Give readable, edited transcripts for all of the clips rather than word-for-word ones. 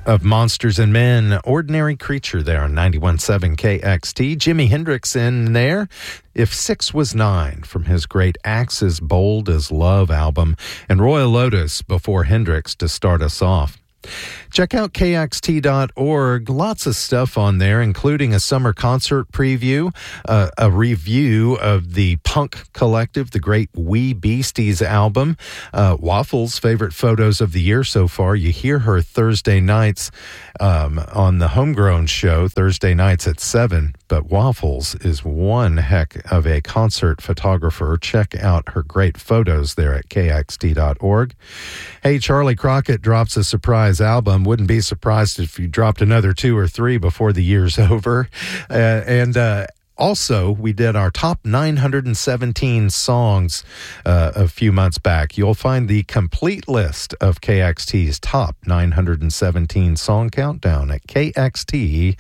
of Monsters and Men, Ordinary Creature there on 91.7 KXT. Jimi Hendrix in there, If 6 Was 9, from his great Axis Bold as Love album, and Royal Lotus before Hendrix to start us off. Check out kxt.org. Lots of stuff on there, including a summer concert preview, a review of the punk collective, the great Wee Beasties album, Waffles' favorite photos of the year so far. You hear her Thursday nights on the Homegrown show, Thursday nights at 7. But Waffles is one heck of a concert photographer. Check out her great photos there at kxt.org. Hey, Charlie Crockett drops a surprise album. Wouldn't be surprised if you dropped another 2 or 3 before the year's over. Also, we did our top 917 songs a few months back. You'll find the complete list of KXT's top 917 song countdown at kxt.org.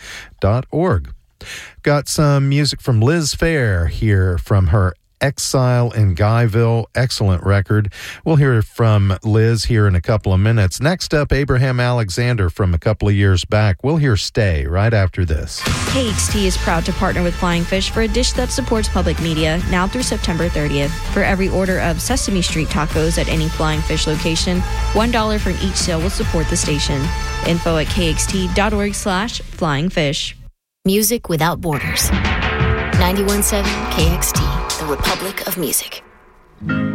Got some music from Liz Phair here from her Exile in Guyville. Excellent record. We'll hear from Liz here in a couple of minutes. Next up, Abraham Alexander from a couple of years back. We'll hear Stay right after this. KXT is proud to partner with Flying Fish for a dish that supports public media now through September 30th. For every order of Sesame Street tacos at any Flying Fish location, $1 from each sale will support the station. Info at kxt.org/flyingfish. Music without borders. 91.7 KXT, the Republic of Music.